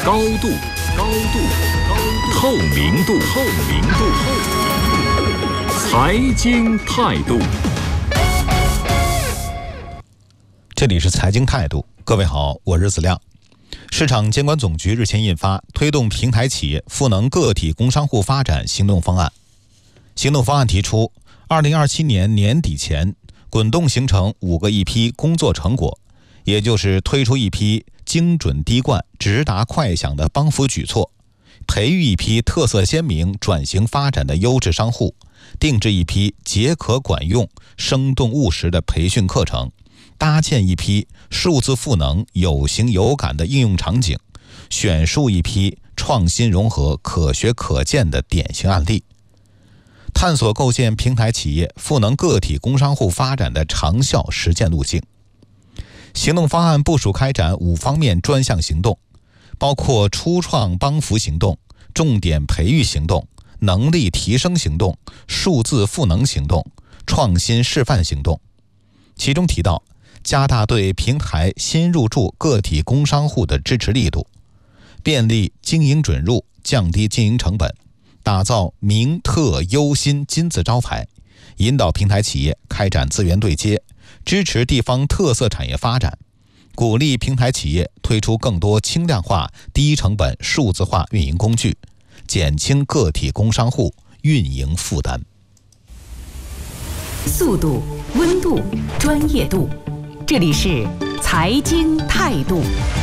高度，透明度，财经态度。 这里是财经态度，各位好，我是子亮。市场监管总局日前印发推动平台企业赋能个体工商户发展行动方案。行动方案提出，2027年年底前滚动形成5个一批工作成果，也就是推出一批精准滴灌、直达快响的帮扶举措，培育一批特色鲜明、转型发展的优质商户，定制一批解渴管用、生动务实的培训课程，搭建一批数字赋能有形有感的应用场景，选述一批创新融合、可学可见的典型案例，探索构建平台企业赋能个体工商户发展的长效实践路径。行动方案部署开展5方面专项行动，包括初创帮扶行动、重点培育行动、能力提升行动、数字赋能行动、创新示范行动。其中提到，加大对平台新入驻个体工商户的支持力度，便利经营准入，降低经营成本，打造名特优新金字招牌，引导平台企业开展资源对接，支持地方特色产业发展，鼓励平台企业推出更多轻量化、低成本数字化运营工具，减轻个体工商户运营负担。 速度、温度、专业度，这里是财经态度。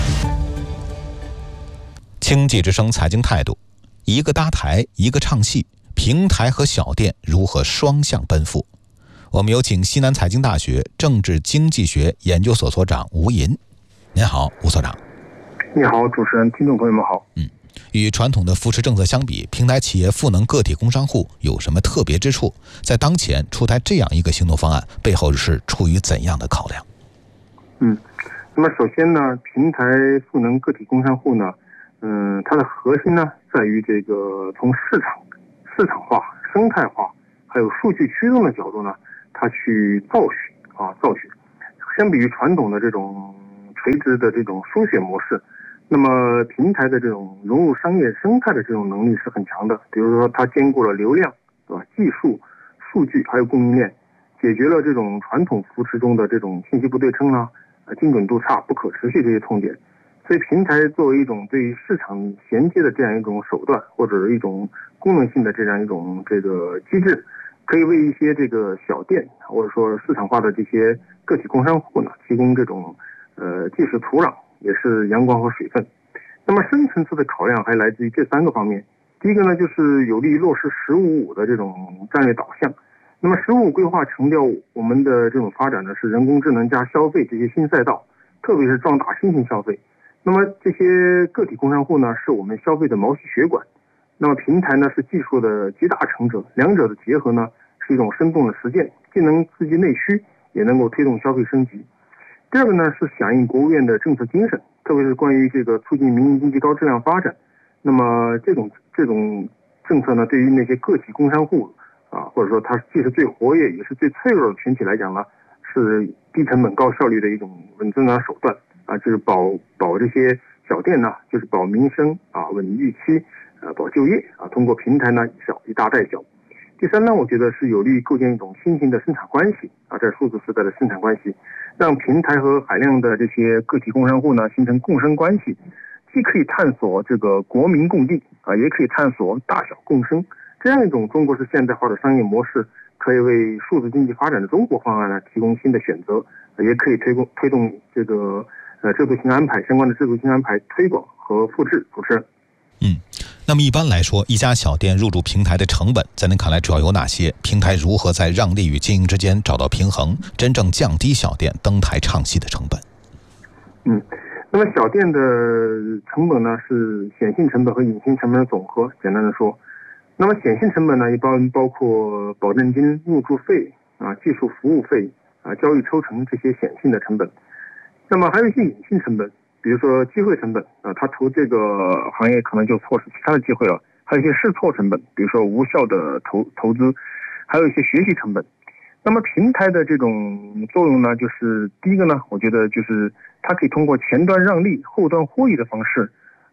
经济之声财经态度，一个搭台，一个唱戏，平台和小店如何双向奔赴？我们有请西南财经大学政治经济学研究所所长吴银。您好，吴所长。 你好，主持人，听众朋友们好。 与传统的扶持政策相比，平台企业赋能个体工商户有什么特别之处？在当前出台这样一个行动方案，背后是出于怎样的考量？ 那么首先呢，平台赋能个体工商户呢，它的核心呢在于这个从市场化、生态化，还有数据驱动的角度呢，它去造血。相比于传统的这种垂直的这种输血模式，那么平台的这种融入商业生态的这种能力是很强的。比如说，它兼顾了流量，对吧？技术、数据还有供应链，解决了这种传统扶持中的这种信息不对称啊、精准度差、不可持续这些痛点。所以，平台作为一种对市场衔接的这样一种手段，或者一种功能性的这样一种这个机制，可以为一些这个小店或者说市场化的这些个体工商户呢，提供这种既是土壤，也是阳光和水分。那么深层次的考量还来自于这3个方面。第一个呢，就是有利于落实“15+5”的这种战略导向。那么“15+5”规划强调我们的这种发展呢，是人工智能加消费这些新赛道，特别是壮大新型消费。那么这些个体工商户呢，是我们消费的毛细血管。那么平台呢，是技术的集大成者，两者的结合呢，是一种生动的实践，既能刺激内需，也能够推动消费升级。第二个呢，是响应国务院的政策精神，特别是关于这个促进民营经济高质量发展。那么这种政策呢，对于那些个体工商户或者说它既是最活跃也是最脆弱的群体来讲呢，是低成本高效率的一种稳增长手段就是保这些小店呢，就是保民生稳预期保就业通过平台呢以大带小。第三呢，我觉得是有利于构建一种新型的生产关系在数字时代的生产关系，让平台和海量的这些个体工商户呢形成共生关系，既可以探索这个国民共进也可以探索大小共生。这样一种中国式现代化的商业模式，可以为数字经济发展的中国方案呢提供新的选择，也可以推动这个制度性安排相关的制度性安排推广和复制。主持人。 那么一般来说，一家小店入驻平台的成本，在您看来主要有哪些？平台如何在让利与经营之间找到平衡，真正降低小店登台唱戏的成本？ 那么小店的成本呢，是显性成本和隐性成本的总和。简单的说，那么显性成本呢，一般包括保证金、入驻费技术服务费交易抽成这些显性的成本。那么还有一些隐性成本，比如说机会成本他投这个行业可能就错失其他的机会了。还有一些试错成本，比如说无效的投资，还有一些学习成本。那么平台的这种作用呢，就是第一个呢，我觉得就是它可以通过前端让利、后端获益的方式，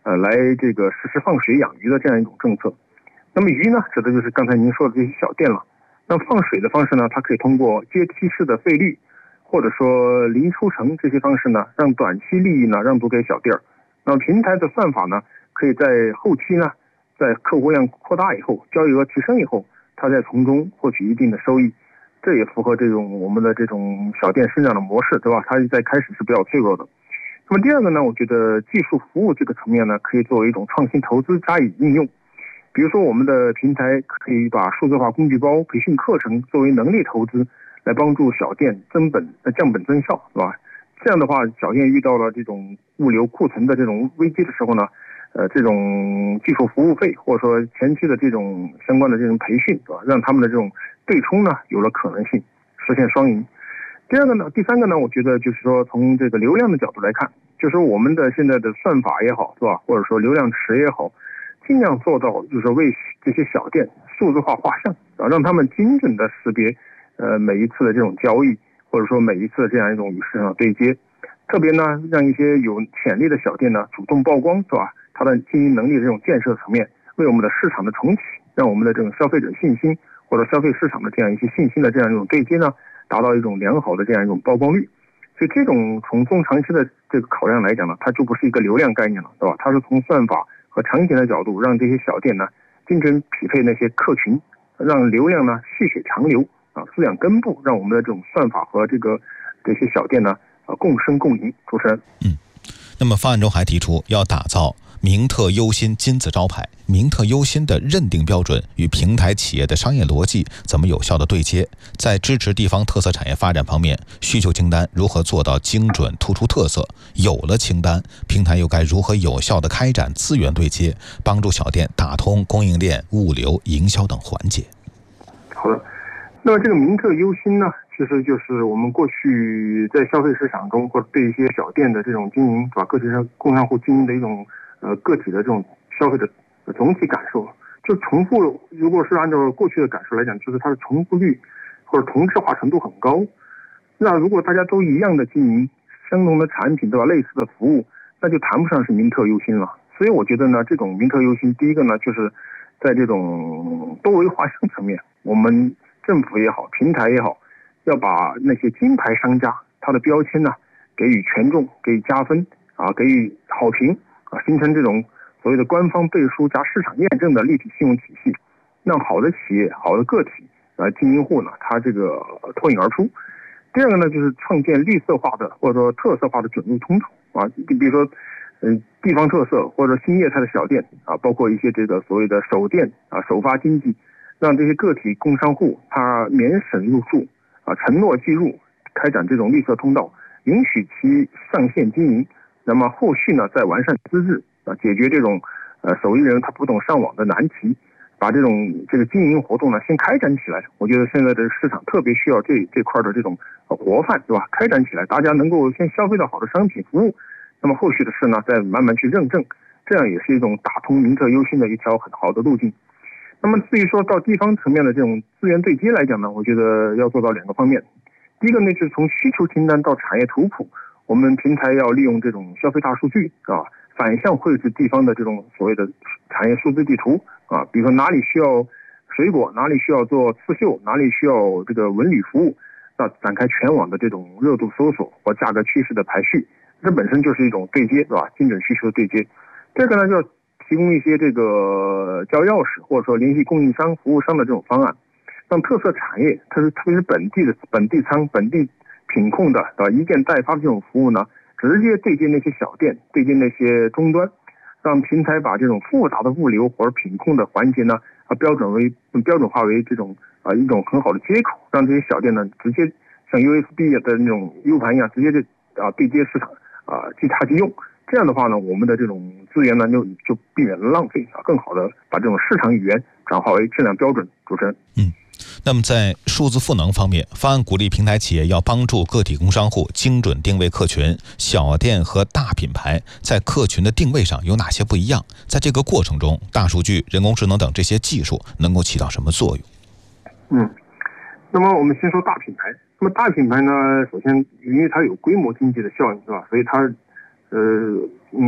来这个实施放水养鱼的这样一种政策。那么鱼呢，指的就是刚才您说的这些小店了。那放水的方式呢，它可以通过阶梯式的费率，或者说零抽成这些方式呢，让短期利益呢让渡给小店儿。那么平台的算法呢，可以在后期呢，在客户量扩大以后，交易额提升以后，它再从中获取一定的收益。这也符合这种我们的这种小店生长的模式，对吧？它在开始是比较脆弱的。那么第二个呢，我觉得技术服务这个层面呢，可以作为一种创新投资加以应用。比如说我们的平台可以把数字化工具包、培训课程作为能力投资，来帮助小店降本增效，是吧？这样的话，小店遇到了这种物流库存的这种危机的时候呢，这种技术服务费或者说前期的这种相关的这种培训，是吧？让他们的这种对冲呢有了可能性，实现双赢。第三个呢，我觉得就是说从这个流量的角度来看，就是说我们的现在的算法也好，是吧？或者说流量池也好，尽量做到就是为这些小店数字化画像，让他们精准的识别每一次的这种交易，或者说每一次的这样一种与市场对接。特别呢，让一些有潜力的小店呢主动曝光，是吧？它的经营能力的这种建设层面，为我们的市场的重启，让我们的这种消费者信心或者消费市场的这样一些信心的这样一种对接呢，达到一种良好的这样一种曝光率。所以这种从中长期的这个考量来讲呢，它就不是一个流量概念了，对吧？它是从算法和场景的角度，让这些小店呢精准匹配那些客群，让流量呢细水长流滋养根部，让我们的这种算法和这些小店呢共生共赢。主持人， 那么方案中还提出要打造明特优心金字招牌，明特优心的认定标准与平台企业的商业逻辑怎么有效的对接？在支持地方特色产业发展方面，需求清单如何做到精准突出特色？有了清单，平台又该如何有效的开展资源对接，帮助小店打通供应链、物流、营销等环节？ 好的，那么这个明特优心呢，其实就是我们过去在消费市场中或者对一些小店的这种经营，把个体工商户经营的一种个体的这种消费者总体感受，就重复。如果是按照过去的感受来讲，就是它的重复率或者同质化程度很高。那如果大家都一样的经营相同的产品，对吧？类似的服务，那就谈不上是明特优心了。所以我觉得呢，这种明特优心，第一个呢，就是在这种多维画像层面，我们政府也好，平台也好，要把那些金牌商家他的标签呢给予权重，给予加分给予好评形成这种所谓的官方背书加市场验证的立体信用体系，让好的企业、好的个体经营户呢，他这个脱颖而出。第二个呢，就是创建绿色化的或者说特色化的准入通道比如说地方特色或者新业态的小店包括一些这个所谓的首店首发经济，让这些个体工商户他免审入驻承诺计入，开展这种绿色通道，允许其上线经营。那么后续呢，再完善资质解决这种手艺人他不懂上网的难题，把这个经营活动呢先开展起来。我觉得现在的市场特别需要这块的这种活泛，对吧？开展起来，大家能够先消费到好的商品服务，那么后续的事呢再慢慢去认证，这样也是一种打通明特优心的一条很好的路径。那么至于说到地方层面的这种资源对接来讲呢，我觉得要做到两个方面。第一个呢，就是从需求清单到产业图谱，我们平台要利用这种消费大数据反向绘制地方的这种所谓的产业数字地图比如说哪里需要水果，哪里需要做刺绣，哪里需要这个文旅服务，展开全网的这种热度搜索或价格趋势的排序，这本身就是一种对接，对吧？精准需求的对接。第二个呢，就要提供一些这个交钥匙或者说联系供应商、服务商的这种方案，让特色产业，特别是本地仓、本地品控的一件代发的这种服务呢，直接对接那些小店，对接那些终端，让平台把这种复杂的物流或者品控的环节呢标准化为这种一种很好的接口，让这些小店呢直接像 USB 的那种 U 盘一样，直接对接市场即插即用。这样的话呢，我们的这种资源呢就避免了浪费更好的把这种市场语言转化为质量标准。主持人， 那么在数字赋能方面，方案鼓励平台企业要帮助个体工商户精准定位客群，小店和大品牌在客群的定位上有哪些不一样？在这个过程中，大数据、人工智能等这些技术能够起到什么作用？ 那么我们先说大品牌。那么大品牌呢，首先因为它有规模经济的效应，是吧？所以它通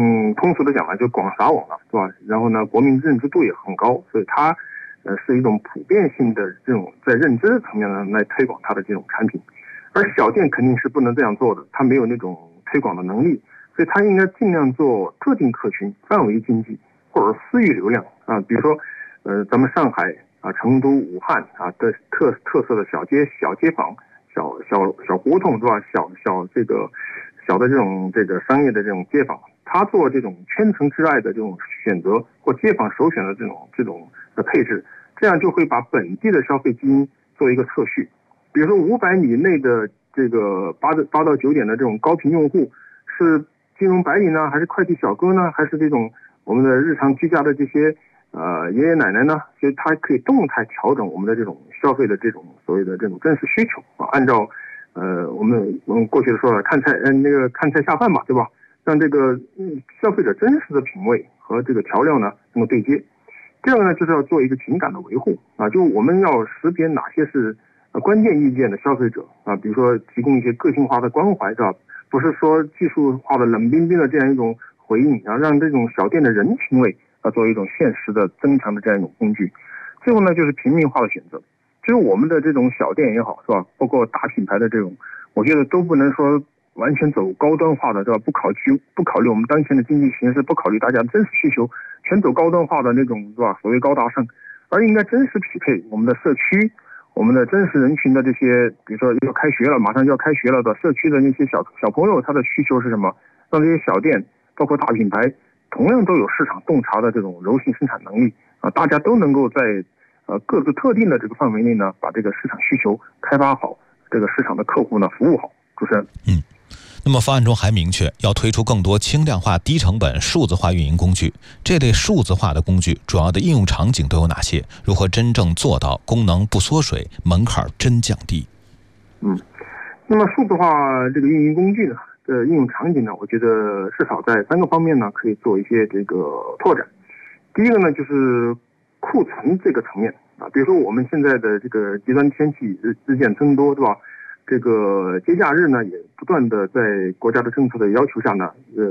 通俗的讲呢，就广撒网了，是吧？然后呢，国民认知度也很高，所以它是一种普遍性的这种在认知层面呢来推广它的这种产品。而小店肯定是不能这样做的，它没有那种推广的能力，所以它应该尽量做特定客群、范围经济或者私域流量啊，比如说咱们上海啊、成都、武汉啊的特色的小街坊、小胡同，是吧？小的这个商业的这种街坊，他做这种圈层之爱的这种选择或街坊首选的这种的配置，这样就会把本地的消费基因做一个测序。比如说500米内的这个8到9点的这种高频用户，是金融白领呢，还是快递小哥呢，还是这种我们的日常居家的这些爷爷奶奶呢？所以它可以动态调整我们的这种消费的这种所谓的这种真实需求啊，按照我们过去的说看菜下饭嘛，对吧？让这个消费者真实的品味和这个调料呢能够对接。第二个呢，就是要做一个情感的维护啊，就我们要识别哪些是关键意见的消费者啊，比如说提供一些个性化的关怀，是吧？不是说技术化的冷冰冰的这样一种回应啊，让这种小店的人情味作为一种现实的增强的这样一种工具。最后呢，就是平民化的选择，就是我们的这种小店也好，是吧？包括大品牌的这种，我觉得都不能说完全走高端化的，是吧？不考虑我们当前的经济形势，不考虑大家的真实需求，全走高端化的那种，是吧？所谓高大上，而应该真实匹配我们的社区。我们的真实人群的这些，比如说要开学了，马上就要开学了的社区的那些小朋友，他的需求是什么？让这些小店，包括大品牌，同样都有市场洞察的这种柔性生产能力啊，大家都能够在各自特定的这个范围内呢，把这个市场需求开发好，这个市场的客户呢服务好。主持人， 那么方案中还明确要推出更多轻量化、低成本数字化运营工具。这类数字化的工具主要的应用场景都有哪些？如何真正做到功能不缩水、门槛真降低？ 那么数字化这个运营工具呢的应用场景呢，我觉得至少在3个方面呢可以做一些这个拓展。第一个呢就是库存这个层面啊，比如说我们现在的这个极端天气日渐增多，对吧？这个节假日呢也不断的在国家的政策的要求下呢，